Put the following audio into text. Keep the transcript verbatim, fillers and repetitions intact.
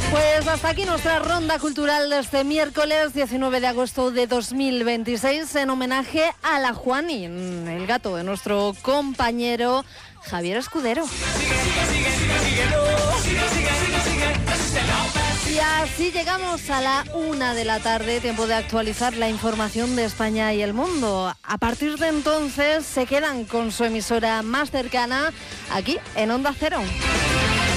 Pues hasta aquí nuestra ronda cultural de este miércoles diecinueve de agosto de dos mil veintiséis en homenaje a la Juani, el gato de nuestro compañero Javier Escudero. Y así llegamos a la una de la tarde, tiempo de actualizar la información de España y el mundo. A partir de entonces se quedan con su emisora más cercana aquí en Onda Cero.